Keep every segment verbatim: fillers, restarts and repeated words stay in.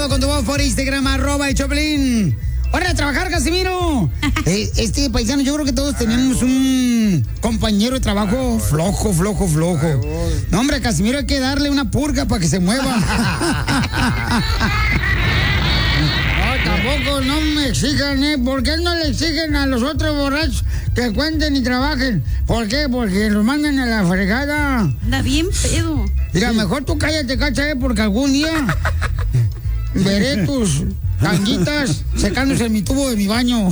grabado con tu voz por Instagram, arroba el Choplin. ¡Hora de trabajar, Casimiro! eh, este paisano, yo creo que todos tenemos un compañero de trabajo flojo, flojo, flojo. No, hombre, Casimiro, hay que darle una purga para que se mueva. No, tampoco, no me exijan, ¿eh? ¿Por qué no le exigen a los otros borrachos que cuenten y trabajen? ¿Por qué? Porque los mandan a la fregada. Anda bien pedo. Mira, sí. Mejor tú cállate, cacha, ¿eh? Porque algún día veré tus tanguitas secándose en mi tubo de mi baño.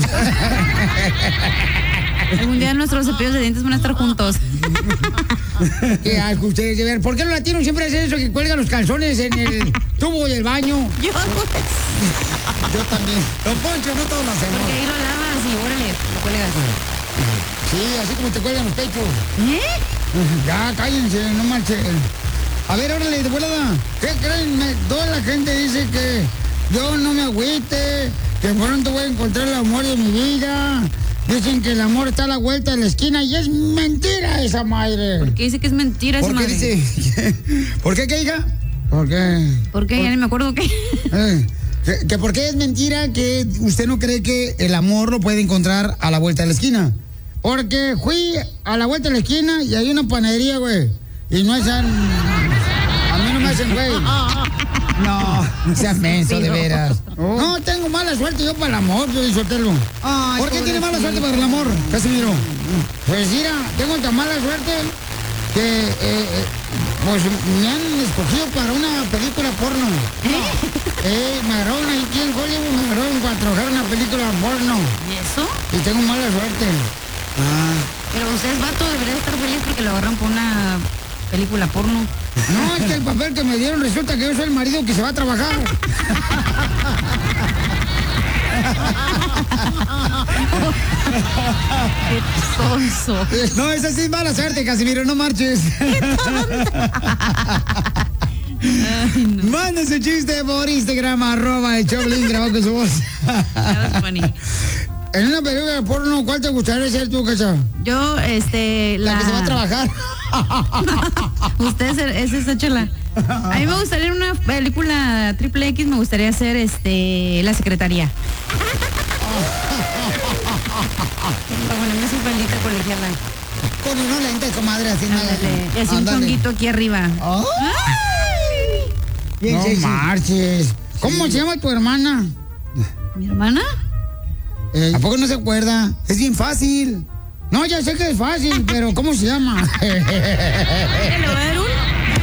Algún día nuestros cepillos de dientes van a estar juntos. Qué asco ustedes de ver. ¿Por qué los latinos siempre hacen eso que cuelgan los calzones en el tubo del baño? Yo. Yo también. Don Poncho, no todos lo hacemos. Porque ahí lo lavas y órale, lo cuelgas. Sí, así como te cuelgan los pechos. ¿Eh? Ya, cállense, no marchen. A ver, órale, de volada. ¿Qué creen? Me, toda la gente dice que yo no me agüite, que pronto voy a encontrar el amor de mi vida. Dicen que el amor está a la vuelta de la esquina y es mentira esa madre. ¿Por qué dice que es mentira esa madre? ¿Por qué dice? ¿Por qué, qué, hija? ¿Por qué? ¿Por qué? ¿Por? Ya ni me acuerdo qué. Eh, que, que por qué es mentira que usted no cree que el amor lo puede encontrar a la vuelta de la esquina. Porque fui a la vuelta de la esquina y hay una panadería, güey. Y no es... A, a mí no me hacen, güey. No, seas menso, de veras. Oh. No, tengo mala suerte yo para el amor, yo disfrutarlo. ¿Por qué tiene mala suerte para el amor, Casimiro? Pues mira, tengo tan mala suerte que eh, eh, pues me han escogido para una película porno. ¿Eh? Eh, me agarraron aquí en Hollywood, me agarraron para trabajar una película porno. ¿Y eso? Y tengo mala suerte. Ah. Pero usted es vato, debería estar feliz porque lo agarran por una película porno. No, es que el papel que me dieron resulta que yo soy el marido que se va a trabajar. Qué sonso. No, esa sí es mala suerte, Casimiro, no marches. Ay, no. Manda su chiste por Instagram, arroba el Choplin, grabado con su voz. En una película de porno, ¿cuál te gustaría ser tú, Cacha? Yo, este... La, la... que se va a trabajar. Usted es esa chela. A mí me gustaría en una película triple X, me gustaría ser este La Secretaría. Bueno, no soy pelita colegiala. Con unos lentes, comadre, así nada. Y así un chonguito aquí arriba. Oh. No sí, marches. Sí. ¿Cómo se llama tu hermana? ¿Mi hermana? Eh, ¿A poco no se acuerda? Es bien fácil. No, ya sé que es fácil, pero ¿cómo se llama? ¿Le voy a dar un?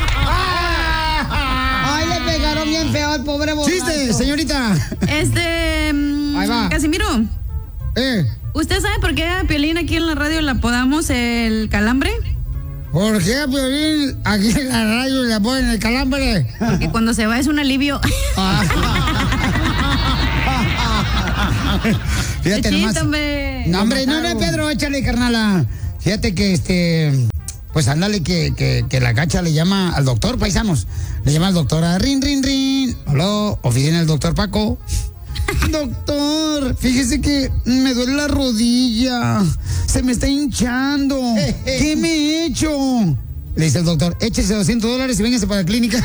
¡Ay, le pegaron bien feo al pobre borracho! ¡Chiste, señorita! Este... Ahí va. Casimiro. ¿Eh? ¿Usted sabe por qué a Piolín aquí en la radio le apodamos el calambre? ¿Por qué a Piolín aquí en la radio le ponen el calambre? Porque cuando se va es un alivio. Fíjate nomás. No, hombre, no, no, Pedro, échale, carnala. Fíjate que este... Pues ándale que, que, que la Cacha le llama al doctor, paisanos. Le llama al doctor a rin, rin, rin. Hola, oficina del doctor Paco. Doctor, fíjese que me duele la rodilla. Se me está hinchando. ¿Qué me he hecho? Le dice el doctor, échese doscientos dólares y véngase para la clínica.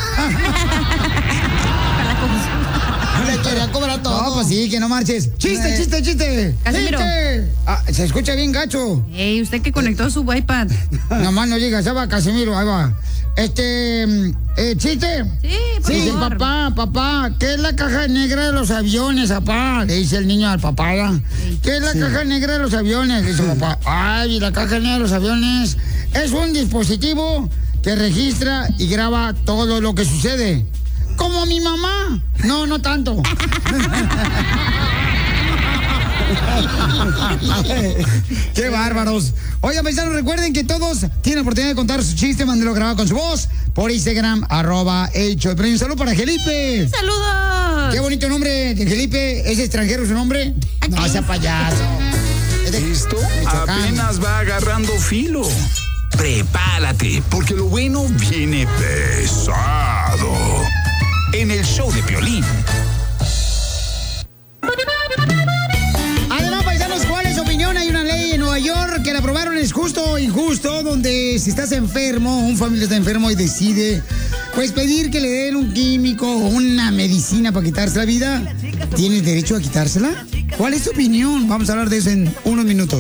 Le quería cobrar todo. No, pues sí, que no marches. Chiste, eh. chiste, chiste. Casimiro. ¡Chiste! Ah, se escucha bien gacho. Ey, usted que conectó su iPad. Nomás no digas, ahí va, Casimiro, ahí va. Este, eh, ¿chiste? Sí, por sí, favor. papá, papá, ¿qué es la caja negra de los aviones, papá? Le dice el niño al papá, ¿verdad? ¿Qué es la sí. caja negra de los aviones? Le dice el papá, ay, la caja negra de los aviones es un dispositivo que registra y graba todo lo que sucede. ¿Como mi mamá? No, no tanto. ¡Qué bárbaros! Oigan, paisanos, recuerden que todos tienen la oportunidad de contar su chiste, mándenlo grabado con su voz por Instagram, arroba el show. Un saludo para Felipe. ¡Saludos! ¡Qué bonito nombre de Felipe! ¿Es extranjero su nombre? No, sea payaso. Esto apenas va agarrando filo. Prepárate, porque lo bueno viene pesado. En el show de Piolín. Además, paisanos, ¿cuál es su opinión? Hay una ley en Nueva York que la aprobaron, es justo o injusto, donde si estás enfermo, un familiar está enfermo y decide pues pedir que le den un químico o una medicina para quitarse la vida, ¿tienes derecho a quitársela? ¿Cuál es tu opinión? Vamos a hablar de eso en unos minutos.